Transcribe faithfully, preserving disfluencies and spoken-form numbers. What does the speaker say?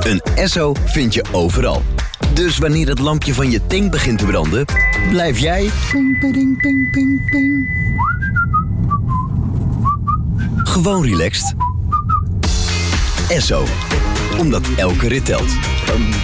Een Esso vind je overal. Dus wanneer het lampje van je tank begint te branden, blijf jij ping, ping, ping, ping, ping. Gewoon relaxed. Esso, omdat elke rit telt.